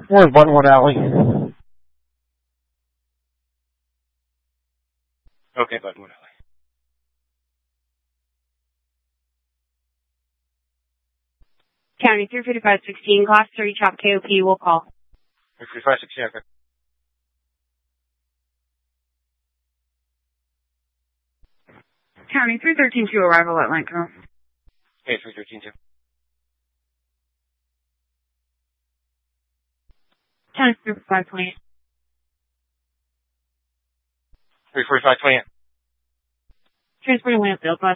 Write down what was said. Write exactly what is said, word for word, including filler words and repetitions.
Where's Buttonwood Alley? Okay, Buttonwood Alley. County three fifty-five sixteen, Class three, Chop K O P, will call. three fifty-five sixteen, okay. County three thirteen two, arrival at Lanco. Okay, three thirteen two. County three forty-five twenty. three forty-five twenty. Transporting Lansdale, Class